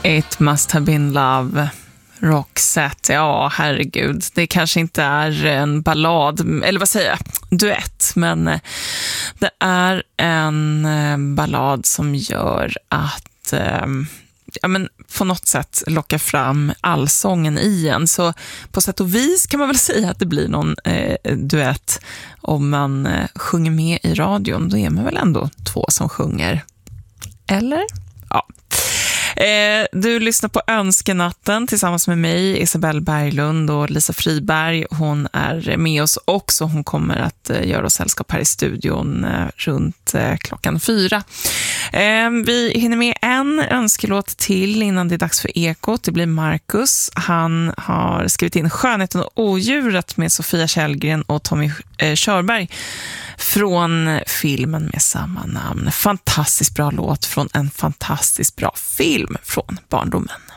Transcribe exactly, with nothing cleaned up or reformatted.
It must have been love. Roxette, ja herregud, det kanske inte är en ballad, eller vad säger jag, duett, men det är en ballad som gör att ja, men på något sätt locka fram allsången i en. Så på sätt och vis kan man väl säga att det blir någon eh, duett om man eh, sjunger med i radion. Då är man väl ändå två som sjunger. Eller? Ja. Eh, du lyssnar på Önskenatten tillsammans med mig, Isabelle Berglund, och Lisa Friberg. Hon är med oss också. Hon kommer att eh, göra oss sällskap här i studion eh, runt eh, klockan fyra. Eh, vi hinner med en önskelåt till innan det är dags för Ekot. Det blir Marcus. Han har skrivit in Skönheten och odjuret med Sofia Källgren och Tommy eh, Körberg från filmen med samma namn. Fantastiskt bra låt från en fantastiskt bra film från barndomen.